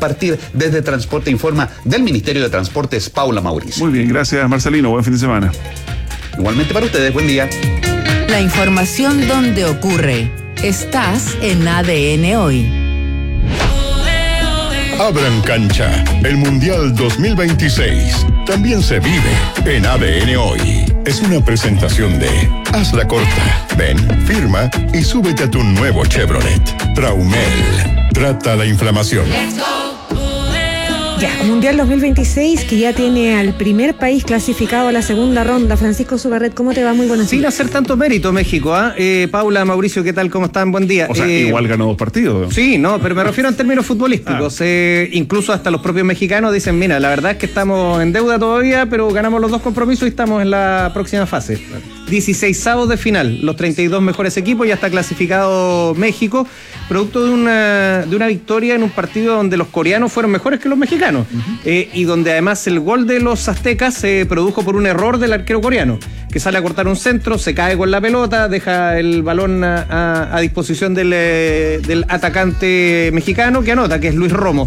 compartir desde Transporte Informa del Ministerio de Transportes, Paula Mauricio. Muy bien, gracias Marcelino, buen fin de semana. Igualmente para ustedes, buen día. La información donde ocurre. Estás en ADN Hoy. Abran cancha, el Mundial 2026 también se vive en ADN Hoy. Es una presentación de Haz la corta, ven, firma y súbete a tu nuevo Chevrolet. Traumel, trata la inflamación. Ya, Mundial 2026, que ya tiene al primer país clasificado a la segunda ronda. Francisco Subarret, ¿cómo te va? Muy buenas Sin días. hacer tanto mérito, México, Paula, Mauricio, ¿qué tal? ¿Cómo están? Buen día. O sea, igual ganó 2 partidos. Sí, no, pero me refiero en términos futbolísticos. Incluso hasta los propios mexicanos dicen, mira, la verdad es que estamos en deuda todavía, pero ganamos los 2 compromisos y estamos en la próxima fase. 16avos de final, los 32 mejores equipos, ya está clasificado México, producto de una victoria en un partido donde los coreanos fueron mejores que los mexicanos. Y donde además el gol de los aztecas se produjo por un error del arquero coreano, que sale a cortar un centro, se cae con la pelota, deja el balón a disposición del atacante mexicano que anota, que es Luis Romo.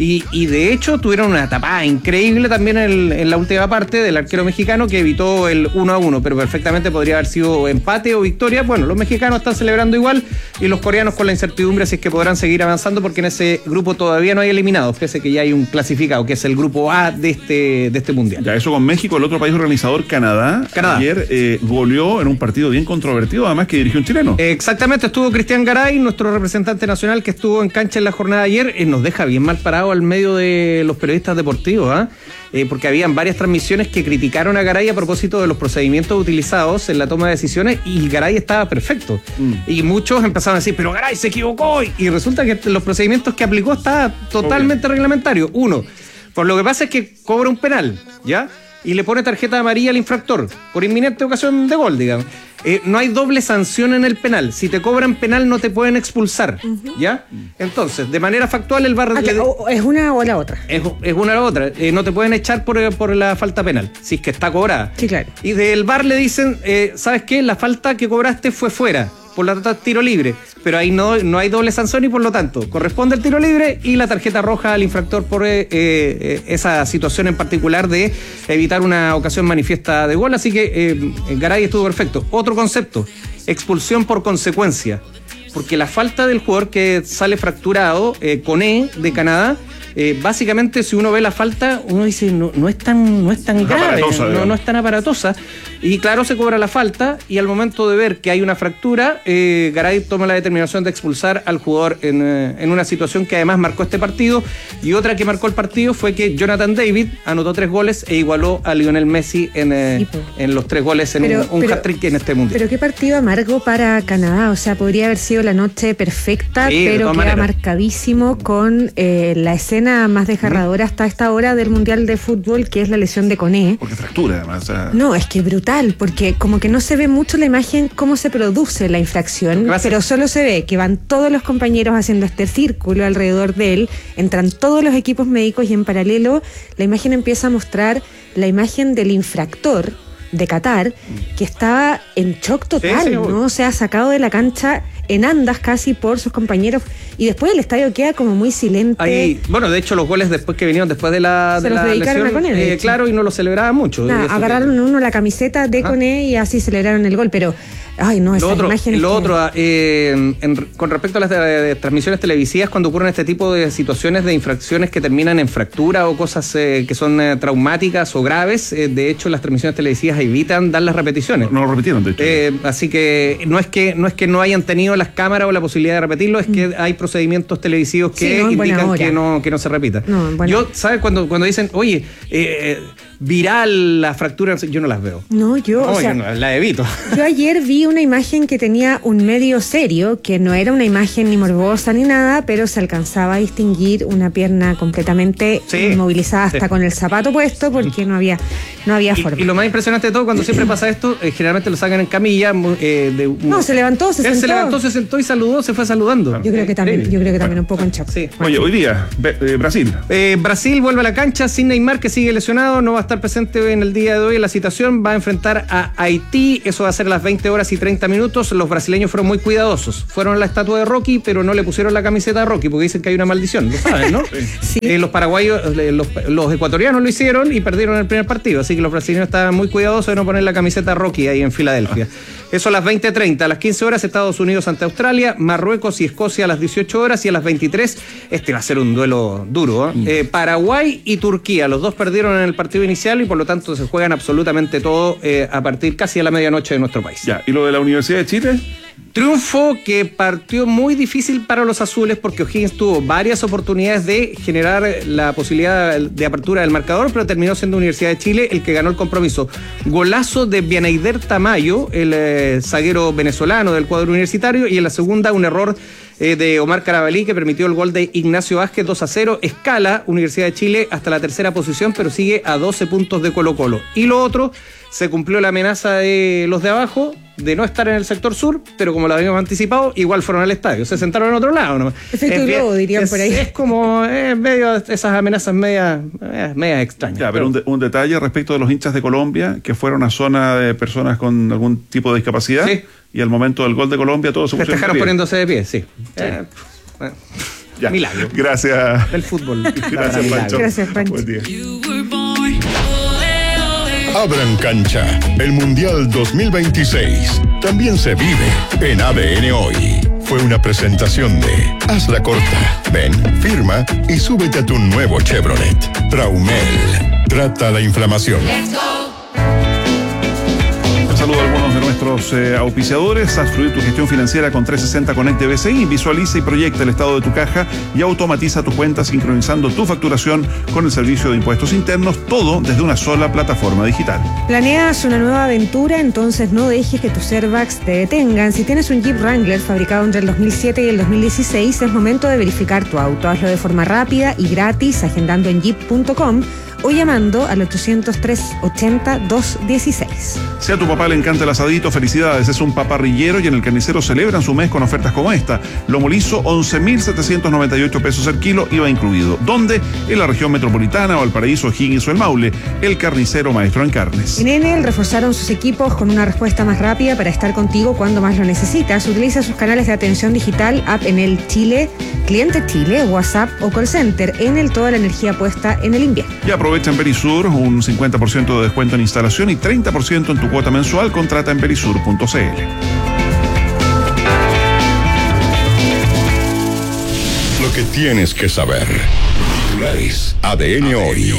Y de hecho tuvieron una tapada increíble también en la última parte del arquero mexicano, que evitó el 1-1, pero perfectamente podría haber sido empate o victoria. Bueno, los mexicanos están celebrando igual y los coreanos con la incertidumbre si es que podrán seguir avanzando, porque en ese grupo todavía no hay eliminados, pese que ya hay un clasificado, que es el grupo A de este mundial. Ya, eso con México. El otro país organizador, Canadá. Ayer goleó en un partido bien controvertido, además que dirigió un chileno. Exactamente, estuvo Cristian Garay, nuestro representante nacional, que estuvo en cancha en la jornada de ayer. Nos deja bien mal parado al medio de los periodistas deportivos, porque habían varias transmisiones que criticaron a Garay a propósito de los procedimientos utilizados en la toma de decisiones, y Garay estaba perfecto. Y muchos empezaron a decir, pero Garay se equivocó, y resulta que los procedimientos que aplicó estaban totalmente reglamentarios. Uno, por lo que pasa es que cobra un penal, ¿ya? Y le pone tarjeta amarilla al infractor por inminente ocasión de gol, digamos. No hay doble sanción en el penal. Si te cobran penal no te pueden expulsar, ¿ya? Entonces, de manera factual el VAR... ¿Es una o la otra? Es una o la otra. No te pueden echar por la falta penal, si es que está cobrada. Sí, claro. Y del VAR le dicen, ¿sabes qué? La falta que cobraste fue fuera, por lo tanto tiro libre, pero ahí no hay doble sanción y por lo tanto corresponde el tiro libre y la tarjeta roja al infractor por esa situación en particular de evitar una ocasión manifiesta de gol. Así que Garay estuvo perfecto. Otro concepto, expulsión por consecuencia, porque la falta del jugador que sale fracturado, Koné de Canadá, básicamente si uno ve la falta uno dice no es tan grave, no es tan aparatosa, y claro, se cobra la falta y al momento de ver que hay una fractura, Garay toma la determinación de expulsar al jugador en una situación que además marcó este partido. Y otra que marcó el partido fue que Jonathan David anotó 3 goles e igualó a Lionel Messi en los 3 goles en un hat-trick en este mundial. Pero qué partido amargo para Canadá, o sea, podría haber sido la noche perfecta, sí, pero queda marcadísimo con la escena más desgarradora hasta esta hora del Mundial de Fútbol, que es la lesión de Koné. Porque fractura además. No, es que brutal, porque como que no se ve mucho la imagen cómo se produce la infracción, pero solo se ve que van todos los compañeros haciendo este círculo alrededor de él, entran todos los equipos médicos y en paralelo la imagen empieza a mostrar la imagen del infractor de Qatar, que estaba en shock total, sí, ¿no? O sea, sacado de la cancha en andas casi por sus compañeros, y después el estadio queda como muy silente. Ahí, bueno, de hecho los goles después que vinieron después de la se los dedicaron lesión, a Koné, claro, y no lo celebraban mucho. Agarraron uno la camiseta de Koné y así celebraron el gol, pero ay no, esas imágenes. Con respecto a las transmisiones televisivas, cuando ocurren este tipo de situaciones de infracciones que terminan en fractura o cosas que son traumáticas o graves, de hecho las transmisiones televisivas evitan dar las repeticiones. No lo repitieron, de hecho. Así que no es que no hayan tenido las cámaras o la posibilidad de repetirlo, es que hay procedimientos televisivos que indican que no se repita. Yo, ¿sabes? Cuando dicen, oye, viral la fractura, yo no las veo. Yo no, la evito. Yo ayer vi una imagen que tenía un medio serio, que no era una imagen ni morbosa ni nada, pero se alcanzaba a distinguir una pierna completamente inmovilizada hasta con el zapato puesto, porque no había forma. Y lo más impresionante de todo, cuando siempre pasa esto, generalmente lo sacan en camilla. Se levantó, se sentó. Se sentó y saludó, se fue saludando. Yo creo que también un poco en shock. Sí. Oye, hoy día, Brasil. Brasil vuelve a la cancha sin Neymar, que sigue lesionado, no va a estar presente en el día de hoy en la citación, va a enfrentar a Haití. Eso va a ser a las 20:30. Los brasileños fueron muy cuidadosos. Fueron a la estatua de Rocky, pero no le pusieron la camiseta de Rocky porque dicen que hay una maldición. Lo saben, ¿no? Sí. Los paraguayos, los ecuatorianos lo hicieron y perdieron el primer partido. Así que los brasileños estaban muy cuidadosos de no poner la camiseta Rocky ahí en Filadelfia. Eso a las 20:30. A las 15 horas, Estados Unidos ante Australia, Marruecos y Escocia a las 18 horas. Y a las 23, este va a ser un duelo duro, ¿eh? Paraguay y Turquía. Los dos perdieron en el partido inicial y por lo tanto se juegan absolutamente todo a partir casi a la medianoche de nuestro país. Ya, ¿y lo de la Universidad de Chile? Triunfo que partió muy difícil para los azules porque O'Higgins tuvo varias oportunidades de generar la posibilidad de apertura del marcador, pero terminó siendo Universidad de Chile el que ganó el compromiso. Golazo de Bienaider Tamayo, el zaguero venezolano del cuadro universitario, y en la segunda un error de Omar Carabalí que permitió el gol de Ignacio Vázquez. 2-0, escala Universidad de Chile hasta la tercera posición, pero sigue a 12 puntos de Colo-Colo. Y lo otro, se cumplió la amenaza de los de abajo de no estar en el sector sur, pero como lo habíamos anticipado, igual fueron al estadio, se sentaron en otro lado, ¿no? Efecto globo, dirían por ahí. Es como medio esas amenazas medias extrañas. Ya, pero un detalle respecto de los hinchas de Colombia que fueron a zona de personas con algún tipo de discapacidad, sí, y al momento del gol de Colombia todos se festejaron poniéndose de pie, sí. Ya. Milagro. Gracias. Del fútbol. Gracias, Pancho. Gracias, Pancho. Buen día. Abran cancha, el Mundial 2026 también se vive en ADN Hoy. Fue una presentación de Haz la Corta. Ven, firma y súbete a tu nuevo Chevrolet. Traumel. Trata la inflamación. Saludo a algunos de nuestros auspiciadores. Haz fluir tu gestión financiera con 360 Connect de BCI. Visualiza y proyecta el estado de tu caja y automatiza tu cuenta sincronizando tu facturación con el servicio de impuestos internos, todo desde una sola plataforma digital. ¿Planeas una nueva aventura? Entonces no dejes que tus airbags te detengan. Si tienes un Jeep Wrangler fabricado entre el 2007 y el 2016, es momento de verificar tu auto. Hazlo de forma rápida y gratis agendando en jeep.com o llamando al 800-380-216. Si a tu papá le encanta el asadito, felicidades, es un paparrillero y en el Carnicero celebran su mes con ofertas como esta. Lomo liso, 11.798 pesos el kilo, IVA incluido. ¿Dónde? En la región metropolitana, Valparaíso, O'Higgins o el Maule. El Carnicero maestro en carnes. En Enel reforzaron sus equipos con una respuesta más rápida para estar contigo cuando más lo necesitas. Utiliza sus canales de atención digital, app Enel Chile, Cliente Chile, WhatsApp o call center. Enel, toda la energía puesta en el invierno. Y aprovecha en Perisur un 50% de descuento en instalación y 30% en tu cuota mensual. Contrata en perisur.cl. Lo que tienes que saber. Titulares ADN Hoy.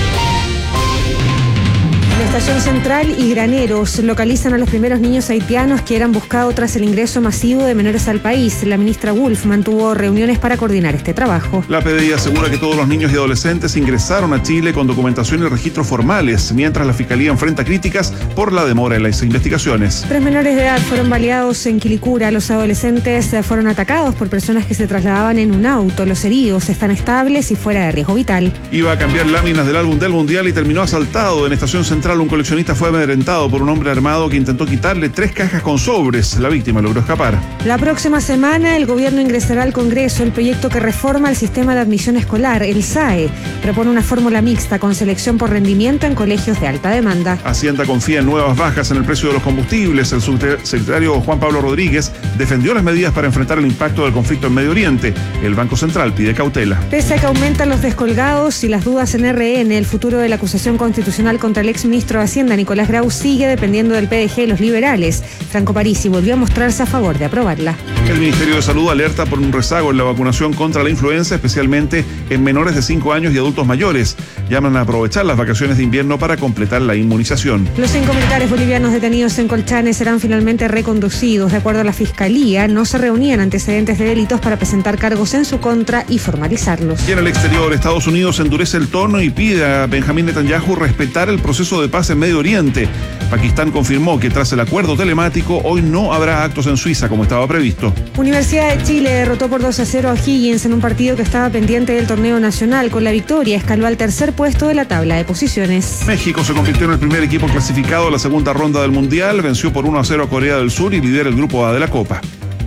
La Estación Central y Graneros localizan a los primeros niños haitianos que eran buscados tras el ingreso masivo de menores al país. La ministra Wolf mantuvo reuniones para coordinar este trabajo. La PDI asegura que todos los niños y adolescentes ingresaron a Chile con documentación y registros formales, mientras la Fiscalía enfrenta críticas por la demora en las investigaciones. 3 menores de edad fueron baleados en Quilicura. Los adolescentes fueron atacados por personas que se trasladaban en un auto. Los heridos están estables y fuera de riesgo vital. Iba a cambiar láminas del álbum del Mundial y terminó asaltado. En Estación Central un coleccionista fue amedrentado por un hombre armado que intentó quitarle 3 cajas con sobres. La víctima logró escapar. La próxima semana el gobierno ingresará al Congreso el proyecto que reforma el sistema de admisión escolar. El SAE propone una fórmula mixta con selección por rendimiento en colegios de alta demanda. Hacienda confía en nuevas bajas en el precio de los combustibles. El subsecretario Juan Pablo Rodríguez defendió las medidas para enfrentar el impacto del conflicto en Medio Oriente. El Banco Central pide cautela. Pese a que aumentan los descolgados y las dudas en RN, el futuro de la acusación constitucional contra el exministro de Hacienda, Nicolás Grau, sigue dependiendo del PDG y los liberales. Franco Parisi volvió a mostrarse a favor de aprobarla. El Ministerio de Salud alerta por un rezago en la vacunación contra la influenza, especialmente en menores de 5 años y adultos mayores. Llaman a aprovechar las vacaciones de invierno para completar la inmunización. Los 5 militares bolivianos detenidos en Colchane serán finalmente reconducidos. De acuerdo a la Fiscalía, no se reunían antecedentes de delitos para presentar cargos en su contra y formalizarlos. Y en el exterior, Estados Unidos endurece el tono y pide a Benjamín Netanyahu respetar el proceso de paz en Medio Oriente. Pakistán confirmó que tras el acuerdo telemático hoy no habrá actos en Suiza como estaba previsto. Universidad de Chile derrotó por 2-0 a O'Higgins en un partido que estaba pendiente del torneo nacional. Con la victoria escaló al tercer puesto de la tabla de posiciones. México se convirtió en el primer equipo clasificado a la segunda ronda del Mundial, venció por 1-0 a Corea del Sur y lidera el grupo A de la Copa.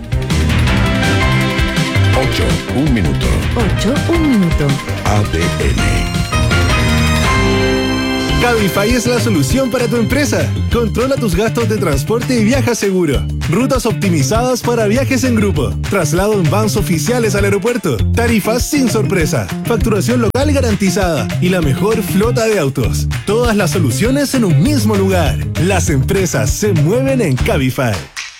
8, 1 minuto. 8, 1 minuto. ADN. Cabify es la solución para tu empresa. Controla tus gastos de transporte y viaja seguro. Rutas optimizadas para viajes en grupo. Traslado en vans oficiales al aeropuerto. Tarifas sin sorpresa. Facturación local garantizada. Y la mejor flota de autos. Todas las soluciones en un mismo lugar. Las empresas se mueven en Cabify.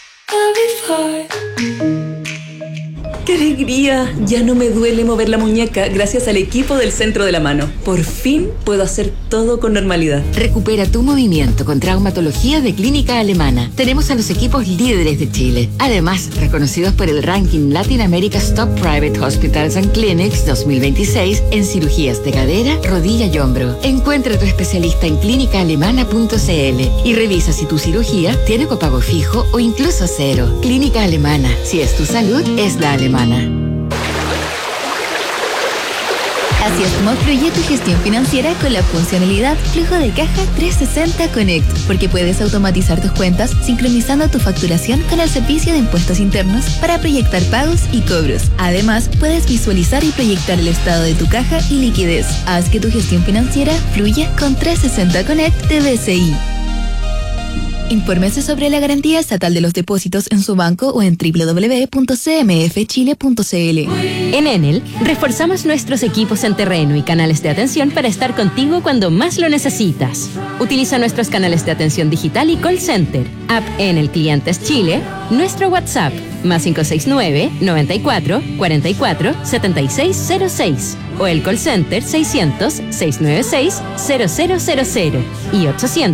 ¡Qué alegría! Ya no me duele mover la muñeca gracias al equipo del Centro de la Mano. Por fin puedo hacer todo con normalidad. Recupera tu movimiento con traumatología de Clínica Alemana. Tenemos a los equipos líderes de Chile. Además, reconocidos por el ranking Latin America's Top Private Hospitals and Clinics 2026 en cirugías de cadera, rodilla y hombro. Encuentra a tu especialista en clínicaalemana.cl y revisa si tu cirugía tiene copago fijo o incluso cero. Clínica Alemana. Si es tu salud, es la alemana. Así es como fluye tu gestión financiera con la funcionalidad Flujo de Caja 360 Connect, porque puedes automatizar tus cuentas sincronizando tu facturación con el servicio de impuestos internos para proyectar pagos y cobros. Además, puedes visualizar y proyectar el estado de tu caja y liquidez. Haz que tu gestión financiera fluya con 360 Connect de BCI. Infórmese sobre la garantía estatal de los depósitos en su banco o en www.cmfchile.cl. En Enel, reforzamos nuestros equipos en terreno y canales de atención para estar contigo cuando más lo necesitas. Utiliza nuestros canales de atención digital y call center, app Enel Clientes Chile, nuestro WhatsApp, más 569-94-44-7606, o el call center 600-696-0000 y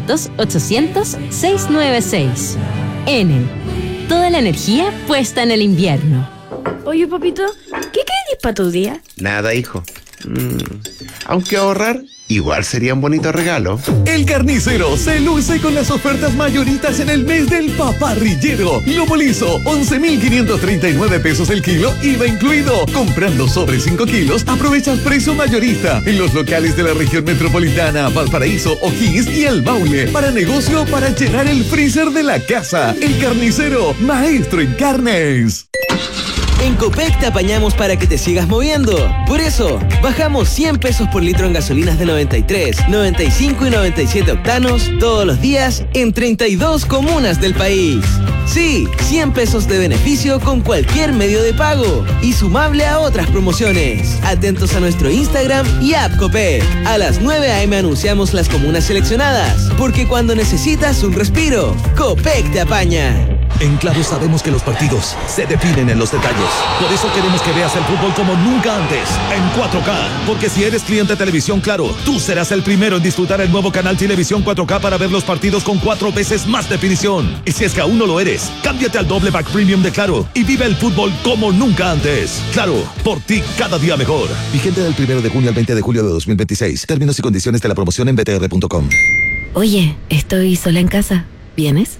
800-800-696. Enel, toda la energía puesta en el invierno. Oye, papito, ¿qué querés para tu día? Nada, hijo. Aunque ahorrar igual sería un bonito regalo. El Carnicero se luce con las ofertas mayoritas en el mes del paparrillero. Lomo liso, 11.539 pesos el kilo, IVA incluido. Comprando sobre 5 kilos, aprovechas precio mayorista en los locales de la región metropolitana, Valparaíso, O'Higgins y El Maule. Para negocio, para llenar el freezer de la casa. El Carnicero, maestro en carnes. En Copec te apañamos para que te sigas moviendo. Por eso, bajamos 100 pesos por litro en gasolinas de 93, 95 y 97 octanos todos los días en 32 comunas del país. Sí, 100 pesos de beneficio con cualquier medio de pago y sumable a otras promociones. Atentos a nuestro Instagram y app Copec. A las 9 a.m. anunciamos las comunas seleccionadas, porque cuando necesitas un respiro, Copec te apaña. En Claro sabemos que los partidos se definen en los detalles. Por eso queremos que veas el fútbol como nunca antes, en 4K. Porque si eres cliente de Televisión Claro, tú serás el primero en disfrutar el nuevo canal Televisión 4K para ver los partidos con 4 veces más definición. Y si es que aún no lo eres, cámbiate al doble pack premium de Claro y vive el fútbol como nunca antes. Claro, por ti cada día mejor. Vigente del 1 de junio al 20 de julio de 2026. Términos y condiciones de la promoción en btr.com. Oye, estoy sola en casa. ¿Vienes?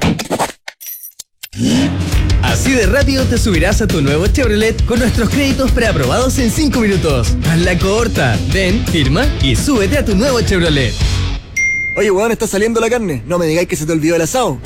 Así de rápido te subirás a tu nuevo Chevrolet con nuestros créditos preaprobados en 5 minutos. Hazla corta. Ven, firma y súbete a tu nuevo Chevrolet. Oye, weón, está saliendo la carne. No me digáis que se te olvidó el asado.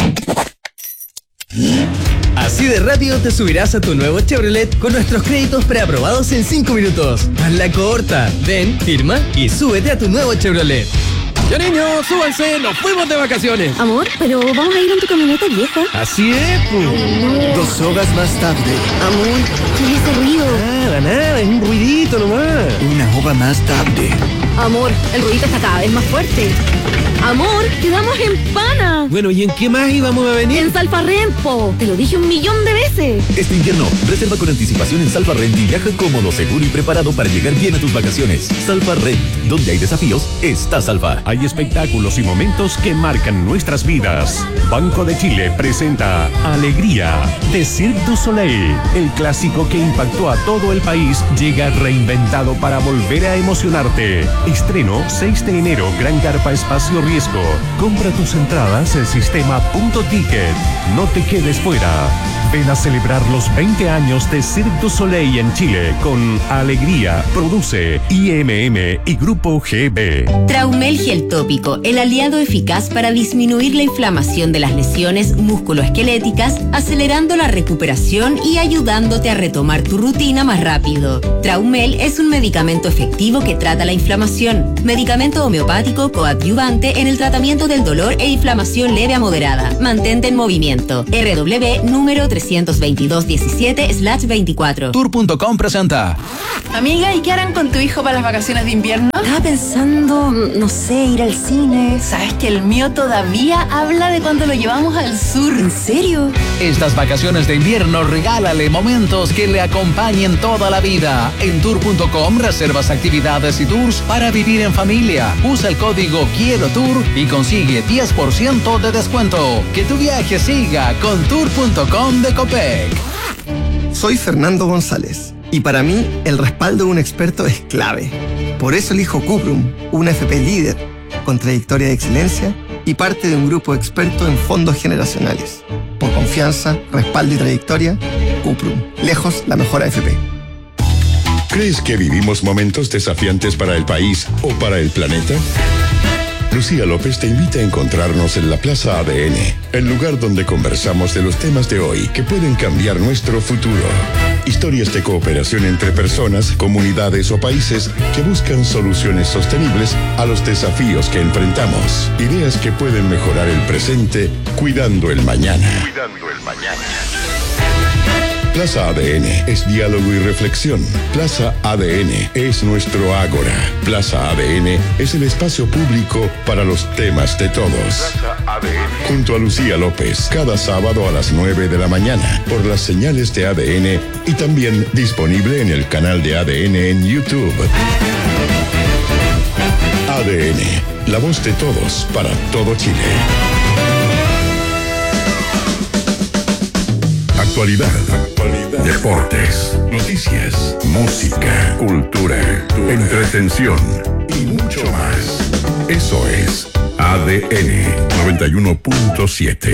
Así de rápido te subirás a tu nuevo Chevrolet con nuestros créditos preaprobados en 5 minutos. Hazla corta. Ven, firma y súbete a tu nuevo Chevrolet. Ya niños, súbanse, nos fuimos de vacaciones. Amor, pero vamos a ir en tu camioneta vieja. Así es, pues. 2 horas más tarde. Amor, ¿qué es ese ruido? Nada, es un ruidito nomás. 1 hora más tarde. Amor, el ruidito está cada vez más fuerte. Amor, quedamos en Pana. Bueno, ¿y en qué más íbamos a venir? En Salfarrempo. Te lo dije 1.000.000 de veces. Este invierno, reserva con anticipación en Salfarrent y viaja cómodo, seguro y preparado para llegar bien a tus vacaciones. Salfarrent, donde hay desafíos, está Salva. Hay espectáculos y momentos que marcan nuestras vidas. Banco de Chile presenta Alegría de Cirque du Soleil. El clásico que impactó a todo el país llega reinventado para volver a emocionarte. Estreno 6 de enero, Gran Carpa Espacio Riesgo. Compra tus entradas en sistema.ticket. No te quedes fuera. Ven a celebrar los 20 años de Cirque du Soleil en Chile con Alegría, Produce, IMM y Grupo GB. Traumel Gel Tópico, el aliado eficaz para disminuir la inflamación de las lesiones musculoesqueléticas, acelerando la recuperación y ayudándote a retomar tu rutina más rápido. Traumel es un medicamento efectivo que trata la inflamación. Medicamento homeopático coadyuvante en el tratamiento del dolor e inflamación leve a moderada. Mantente en movimiento. RW número 32217/24. Tour.com presenta. Amiga, ¿y qué harán con tu hijo para las vacaciones de invierno? Estaba pensando, no sé, ir al cine. ¿Sabes que el mío todavía habla de cuando lo llevamos al sur? ¿En serio? Estas vacaciones de invierno regálale momentos que le acompañen toda la vida. En Tour.com reservas actividades y tours para vivir en familia. Usa el código Quiero Tour y consigue 10% de descuento. Que tu viaje siga con Tour.com de Copec. Soy Fernando González y para mí el respaldo de un experto es clave. Por eso elijo Cuprum, una FP líder con trayectoria de excelencia y parte de un grupo experto en fondos generacionales. Por confianza, respaldo y trayectoria, Cuprum, lejos la mejor AFP. ¿Crees que vivimos momentos desafiantes para el país o para el planeta? Lucía López te invita a encontrarnos en la Plaza ADN, el lugar donde conversamos de los temas de hoy que pueden cambiar nuestro futuro. Historias de cooperación entre personas, comunidades o países que buscan soluciones sostenibles a los desafíos que enfrentamos. Ideas que pueden mejorar el presente cuidando el mañana. Plaza ADN es diálogo y reflexión. Plaza ADN es nuestro ágora. Plaza ADN es el espacio público para los temas de todos. Plaza ADN. Junto a Lucía López, cada sábado a las 9 de la mañana, por las señales de ADN y también disponible en el canal de ADN en YouTube. ADN, la voz de todos para todo Chile. Actualidad, deportes, noticias, música, cultura, entretención y mucho más. Eso es ADN 91.7.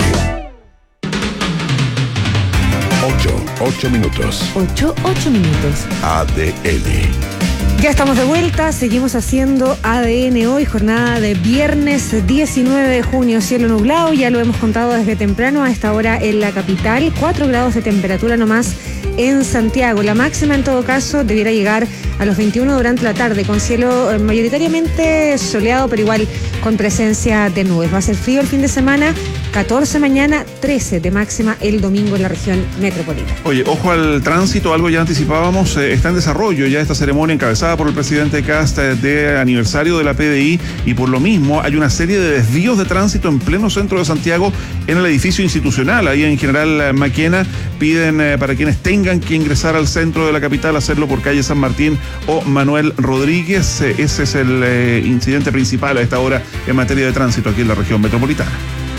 8 minutos. 8 minutos. ADN. Ya estamos de vuelta, seguimos haciendo ADN hoy, jornada de viernes 19 de junio, cielo nublado, ya lo hemos contado desde temprano, a esta hora en la capital, 4 grados de temperatura nomás en Santiago. La máxima en todo caso debiera llegar a los 21 durante la tarde, con cielo mayoritariamente soleado, pero igual con presencia de nubes. Va a ser frío el fin de semana, 14 mañana, 13 de máxima el domingo en la región metropolitana. Oye, ojo al tránsito, algo ya anticipábamos, está en desarrollo ya esta ceremonia encabezada por el presidente Kast de aniversario de la PDI, y por lo mismo hay una serie de desvíos de tránsito en pleno centro de Santiago en el edificio institucional. Ahí en General Maquena piden para quienes tengan que ingresar al centro de la capital hacerlo por calle San Martín o Manuel Rodríguez. Ese es el incidente principal a esta hora en materia de tránsito aquí en la región metropolitana.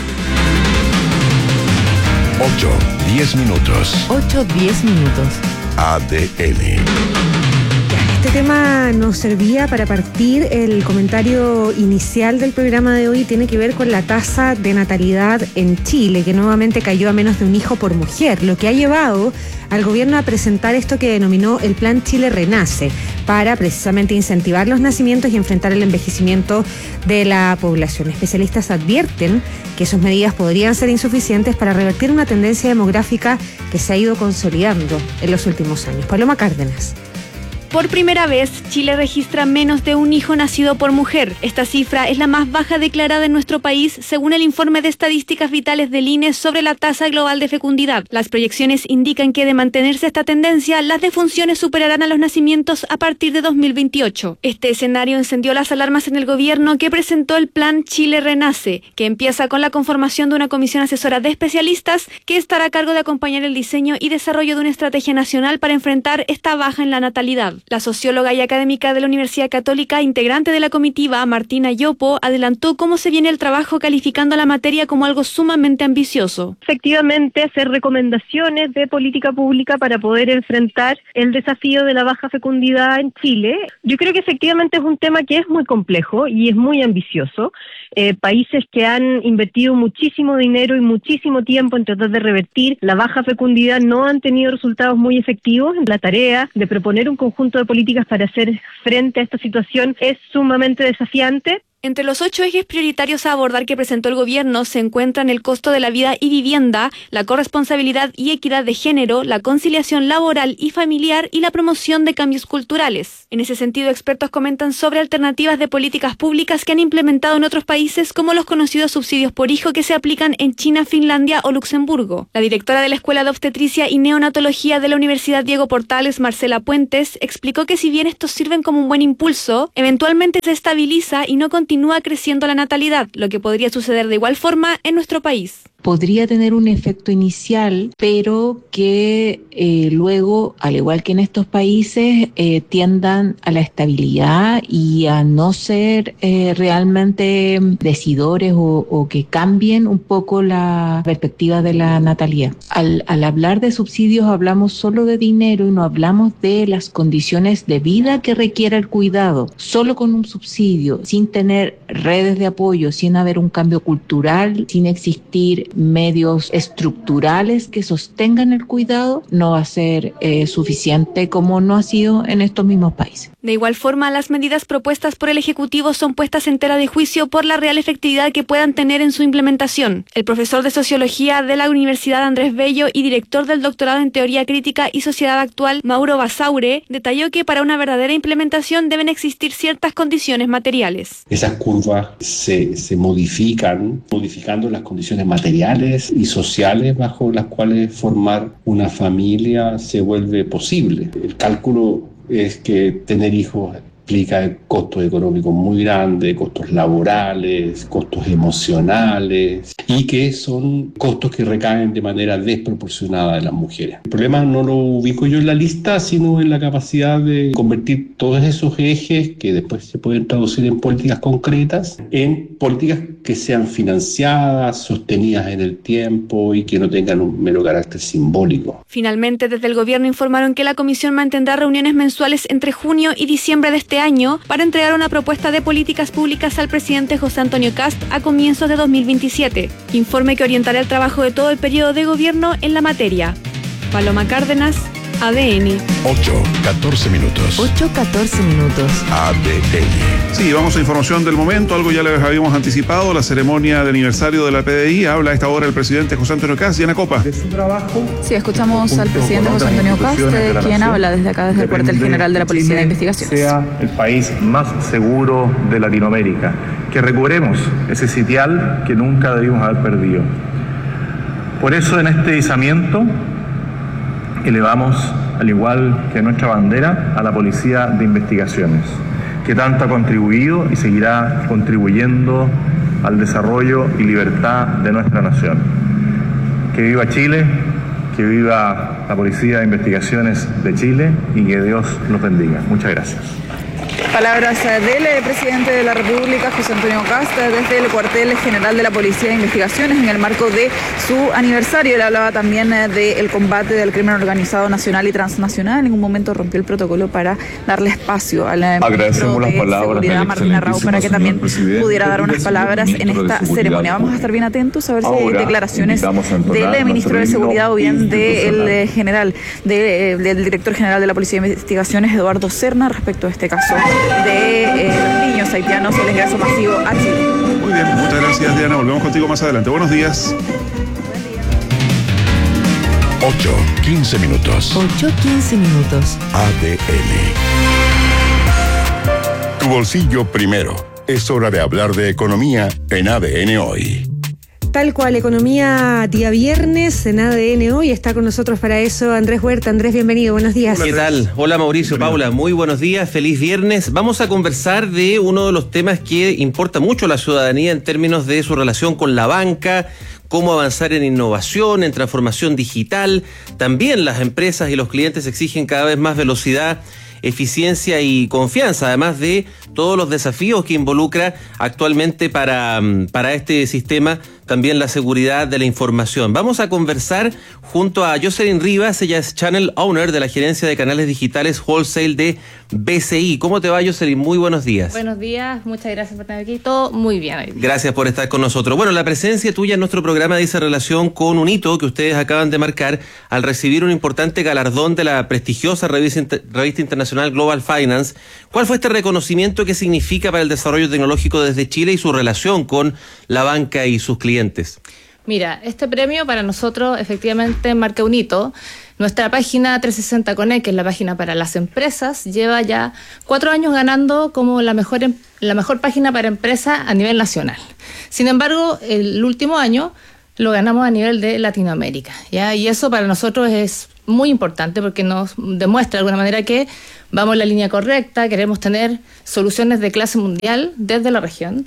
8-10 minutos. 8-10 minutos. ADN. Este tema nos servía para partir el comentario inicial del programa de hoy. Tiene que ver con la tasa de natalidad en Chile, que nuevamente cayó a menos de un hijo por mujer, lo que ha llevado al gobierno a presentar esto que denominó el Plan Chile Renace, para precisamente incentivar los nacimientos y enfrentar el envejecimiento de la población. Especialistas advierten que sus medidas podrían ser insuficientes para revertir una tendencia demográfica que se ha ido consolidando en los últimos años. Paloma Cárdenas. Por primera vez, Chile registra menos de un hijo nacido por mujer. Esta cifra es la más baja declarada en nuestro país, según el informe de estadísticas vitales del INE sobre la tasa global de fecundidad. Las proyecciones indican que, de mantenerse esta tendencia, las defunciones superarán a los nacimientos a partir de 2028. Este escenario encendió las alarmas en el gobierno, que presentó el Plan Chile Renace, que empieza con la conformación de una comisión asesora de especialistas que estará a cargo de acompañar el diseño y desarrollo de una estrategia nacional para enfrentar esta baja en la natalidad. La socióloga y académica de la Universidad Católica, integrante de la comitiva, Martina Yopo, adelantó cómo se viene el trabajo calificando la materia como algo sumamente ambicioso. Efectivamente, hacer recomendaciones de política pública para poder enfrentar el desafío de la baja fecundidad en Chile. Yo creo que efectivamente es un tema que es muy complejo y es muy ambicioso. Países que han invertido muchísimo dinero y muchísimo tiempo en tratar de revertir la baja fecundidad no han tenido resultados muy efectivos. La tarea de proponer un conjunto de políticas para hacer frente a esta situación es sumamente desafiante. Entre los 8 ejes prioritarios a abordar que presentó el gobierno se encuentran el costo de la vida y vivienda, la corresponsabilidad y equidad de género, la conciliación laboral y familiar y la promoción de cambios culturales. En ese sentido, expertos comentan sobre alternativas de políticas públicas que han implementado en otros países, como los conocidos subsidios por hijo que se aplican en China, Finlandia o Luxemburgo. La directora de la Escuela de Obstetricia y Neonatología de la Universidad Diego Portales, Marcela Puentes, explicó que si bien estos sirven como un buen impulso, eventualmente se estabiliza y no continúa creciendo la natalidad, lo que podría suceder de igual forma en nuestro país. Podría tener un efecto inicial, pero que luego, al igual que en estos países, tiendan a la estabilidad y a no ser realmente decidores o que cambien un poco la perspectiva de la natalidad. Al hablar de subsidios hablamos solo de dinero y no hablamos de las condiciones de vida que requiere el cuidado. Solo con un subsidio, sin tener redes de apoyo, sin haber un cambio cultural, sin existir medios estructurales que sostengan el cuidado, no va a ser suficiente como no ha sido en estos mismos países. De igual forma, las medidas propuestas por el Ejecutivo son puestas en tela de juicio por la real efectividad que puedan tener en su implementación. El profesor de Sociología de la Universidad Andrés Bello y director del doctorado en Teoría Crítica y Sociedad Actual, Mauro Basaure, detalló que para una verdadera implementación deben existir ciertas condiciones materiales. Esas curvas se modifican, modificando las condiciones materiales y sociales bajo las cuales formar una familia se vuelve posible. El cálculo es que tener hijos implica costos económicos muy grandes, costos laborales, costos emocionales, y que son costos que recaen de manera desproporcionada en las mujeres. El problema no lo ubico yo en la lista, sino en la capacidad de convertir todos esos ejes, que después se pueden traducir en políticas concretas, en políticas que sean financiadas, sostenidas en el tiempo y que no tengan un mero carácter simbólico. Finalmente, desde el gobierno informaron que la comisión mantendrá reuniones mensuales entre junio y diciembre de este año para entregar una propuesta de políticas públicas al presidente José Antonio Kast a comienzos de 2027. Informe que orientará el trabajo de todo el periodo de gobierno en la materia. Paloma Cárdenas, ADN. 8:14 minutos. 8:14 minutos. ADN. Sí, vamos a información del momento, algo ya les habíamos anticipado, la ceremonia de aniversario de la PDI, habla a esta hora el presidente José Antonio Kast. Diana Copa. Sí, escuchamos al presidente José Antonio Kast, quien habla desde acá, desde el cuartel general de la Policía de Investigaciones. Sea el país más seguro de Latinoamérica, que recuperemos ese sitial que nunca debimos haber perdido. Por eso en este izamiento elevamos, al igual que nuestra bandera, a la Policía de Investigaciones, que tanto ha contribuido y seguirá contribuyendo al desarrollo y libertad de nuestra nación. Que viva Chile, que viva la Policía de Investigaciones de Chile y que Dios los bendiga. Muchas gracias. Palabras del presidente de la República, José Antonio Kast, desde el cuartel general de la Policía de Investigaciones en el marco de su aniversario. Él hablaba también del combate del crimen organizado nacional y transnacional. En ningún momento rompió el protocolo para darle espacio al ministro de Seguridad, Martín Arrau, para que también pudiera dar unas palabras en esta ceremonia. Vamos a estar bien atentos a ver si hay declaraciones del ministro de Seguridad o bien del general, del director general de la Policía de Investigaciones, Eduardo Serna, respecto a este caso de los niños haitianos y el ingreso masivo a Chile. Muy bien, muchas gracias, Diana. Volvemos contigo más adelante. Buenos días. 8:15 minutos. 8:15 minutos. ADN. Tu bolsillo primero. Es hora de hablar de economía en ADN Hoy. Tal cual, economía día viernes en ADN Hoy. Está con nosotros para eso Andrés Huerta. Andrés, bienvenido, buenos días. ¿Qué tal? Hola Mauricio, Paula, muy buenos días, feliz viernes. Vamos a conversar de uno de los temas que importa mucho a la ciudadanía en términos de su relación con la banca, cómo avanzar en innovación, en transformación digital. También las empresas y los clientes exigen cada vez más velocidad eficiencia y confianza, además de todos los desafíos que involucra actualmente para este sistema, también la seguridad de la información. Vamos a conversar junto a Jocelyn Rivas, ella es Channel Owner de la Gerencia de Canales Digitales Wholesale de BCI. ¿Cómo te va, Jocelyn? Muy buenos días. Buenos días, muchas gracias por estar aquí. Todo muy bien hoy. Gracias por estar con nosotros. Bueno, la presencia tuya en nuestro programa dice relación con un hito que ustedes acaban de marcar al recibir un importante galardón de la prestigiosa revista internacional Global Finance. ¿Cuál fue este reconocimiento? ¿Qué significa para el desarrollo tecnológico desde Chile y su relación con la banca y sus clientes? Mira, este premio para nosotros efectivamente marca un hito. Nuestra página 360 Connect, que es la página para las empresas, lleva ya 4 años ganando como la mejor página para empresas a nivel nacional. Sin embargo, el último año lo ganamos a nivel de Latinoamérica, ¿ya? Y eso para nosotros es muy importante porque nos demuestra de alguna manera que vamos en la línea correcta, queremos tener soluciones de clase mundial desde la región.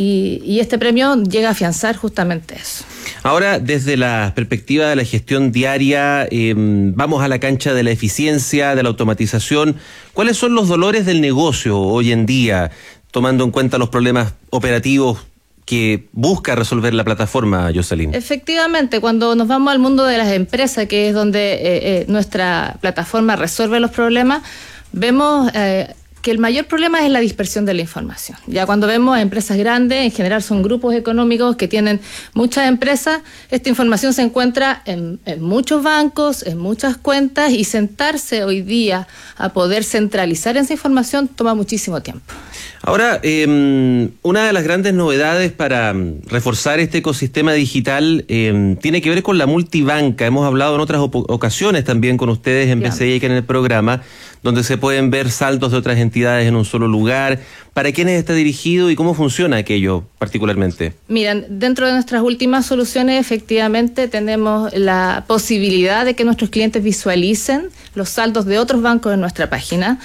Y este premio llega a afianzar justamente eso. Ahora, desde la perspectiva de la gestión diaria, vamos a la cancha de la eficiencia, de la automatización. ¿Cuáles son los dolores del negocio hoy en día, tomando en cuenta los problemas operativos que busca resolver la plataforma, Jocelyn? Efectivamente, cuando nos vamos al mundo de las empresas, que es donde nuestra plataforma resuelve los problemas, vemos que el mayor problema es la dispersión de la información. Ya cuando vemos empresas grandes, en general son grupos económicos que tienen muchas empresas, esta información se encuentra en muchos bancos, en muchas cuentas, y sentarse hoy día a poder centralizar esa información toma muchísimo tiempo. Ahora, una de las grandes novedades para reforzar este ecosistema digital tiene que ver con la multibanca. Hemos hablado en otras ocasiones también con ustedes en BCI, que en el programa, donde se pueden ver saldos de otras entidades en un solo lugar. ¿Para quiénes está dirigido y cómo funciona aquello particularmente? Miren, dentro de nuestras últimas soluciones efectivamente tenemos la posibilidad de que nuestros clientes visualicen los saldos de otros bancos en nuestra página.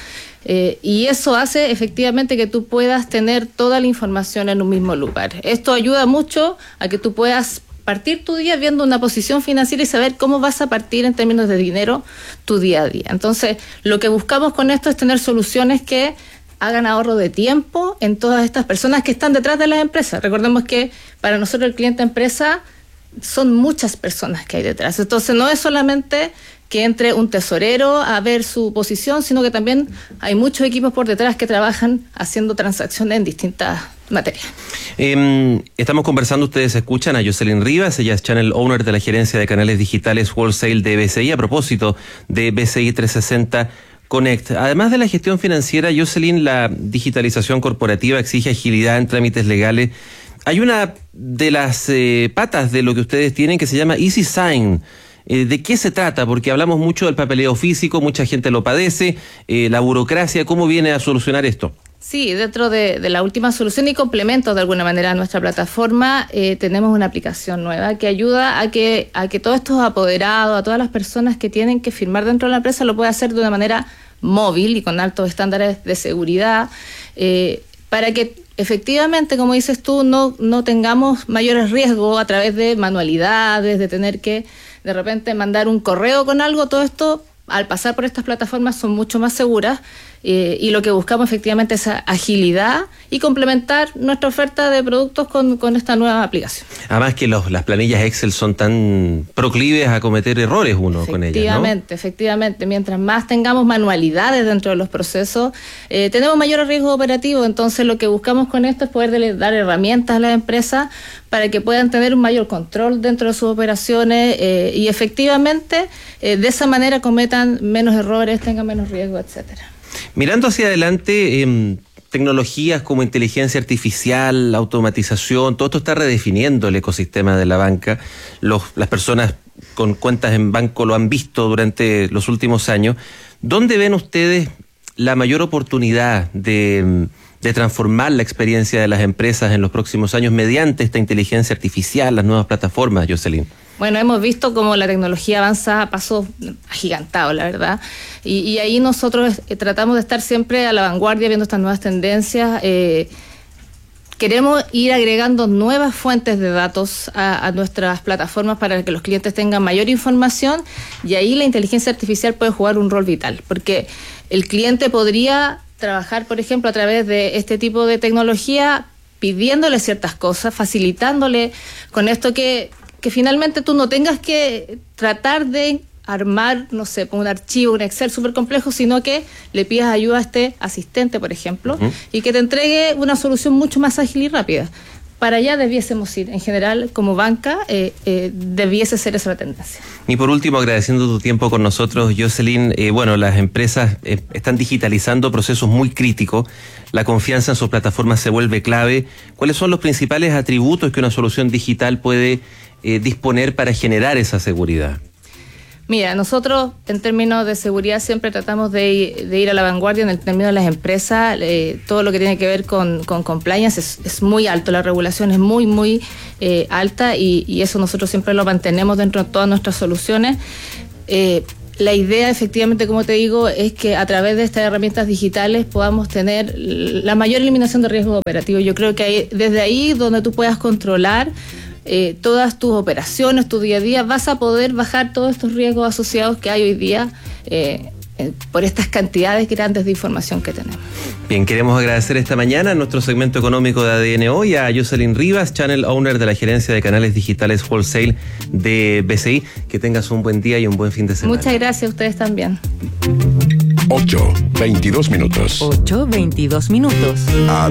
Y eso hace efectivamente que tú puedas tener toda la información en un mismo lugar. Esto ayuda mucho a que tú puedas partir tu día viendo una posición financiera y saber cómo vas a partir en términos de dinero tu día a día. Entonces, lo que buscamos con esto es tener soluciones que hagan ahorro de tiempo en todas estas personas que están detrás de las empresas. Recordemos que para nosotros el cliente empresa son muchas personas que hay detrás. Entonces, no es solamente que entre un tesorero a ver su posición, sino que también hay muchos equipos por detrás que trabajan haciendo transacciones en distintas materias. Estamos conversando, ustedes escuchan a Jocelyn Rivas, ella es Channel Owner de la Gerencia de Canales Digitales Wholesale de BCI, a propósito de BCI 360 Connect. Además de la gestión financiera, Jocelyn, la digitalización corporativa exige agilidad en trámites legales. Hay una de las patas de lo que ustedes tienen que se llama Easy Sign. ¿De qué se trata? Porque hablamos mucho del papeleo físico, mucha gente lo padece, la burocracia. ¿Cómo viene a solucionar esto? Sí, dentro de la última solución y complemento de alguna manera a nuestra plataforma, tenemos una aplicación nueva que ayuda a que todos estos apoderados, a todas las personas que tienen que firmar dentro de la empresa, lo pueda hacer de una manera móvil y con altos estándares de seguridad, para que efectivamente, como dices tú, no tengamos mayores riesgos a través de manualidades, de tener que de repente mandar un correo con algo. Todo esto, al pasar por estas plataformas, son mucho más seguras, y lo que buscamos efectivamente es agilidad y complementar nuestra oferta de productos con esta nueva aplicación. Además que las planillas Excel son tan proclives a cometer errores uno con ellas, ¿no? Efectivamente. Mientras más tengamos manualidades dentro de los procesos, tenemos mayor riesgo operativo. Entonces, lo que buscamos con esto es poder dar herramientas a las empresas para que puedan tener un mayor control dentro de sus operaciones, y efectivamente de esa manera cometan menos errores, tengan menos riesgo, etcétera. Mirando hacia adelante, tecnologías como inteligencia artificial, automatización, todo esto está redefiniendo el ecosistema de la banca. Las personas con cuentas en banco lo han visto durante los últimos años. ¿Dónde ven ustedes la mayor oportunidad de transformar la experiencia de las empresas en los próximos años mediante esta inteligencia artificial, las nuevas plataformas, Jocelyn? Bueno, hemos visto cómo la tecnología avanza a pasos agigantados, la verdad. Y ahí nosotros tratamos de estar siempre a la vanguardia viendo estas nuevas tendencias. Queremos ir agregando nuevas fuentes de datos a nuestras plataformas para que los clientes tengan mayor información, y ahí la inteligencia artificial puede jugar un rol vital, porque el cliente podría trabajar, por ejemplo, a través de este tipo de tecnología, pidiéndole ciertas cosas, facilitándole con esto que finalmente tú no tengas que tratar de armar, no sé, un archivo, un Excel súper complejo, sino que le pidas ayuda a este asistente, por ejemplo, y que te entregue una solución mucho más ágil y rápida. Para allá debiésemos ir, en general, como banca, debiese ser esa la tendencia. Y por último, agradeciendo tu tiempo con nosotros, Jocelyn, las empresas están digitalizando procesos muy críticos, la confianza en sus plataformas se vuelve clave. ¿Cuáles son los principales atributos que una solución digital puede disponer para generar esa seguridad? Mira, nosotros en términos de seguridad siempre tratamos de ir a la vanguardia en el término de las empresas. Todo lo que tiene que ver con compliance es muy alto, la regulación es muy alta y eso nosotros siempre lo mantenemos dentro de todas nuestras soluciones. La idea, efectivamente, como te digo, es que a través de estas herramientas digitales podamos tener la mayor eliminación de riesgos operativos. Yo creo que desde ahí donde tú puedas controlar todas tus operaciones, tu día a día, vas a poder bajar todos estos riesgos asociados que hay hoy día por estas cantidades grandes de información que tenemos. Bien, queremos agradecer esta mañana en nuestro segmento económico de ADN Hoy a Jocelyn Rivas, Channel Owner de la Gerencia de Canales Digitales Wholesale de BCI. Que tengas un buen día y un buen fin de semana. Muchas gracias a ustedes también. 8:22 minutos. 8:22 minutos.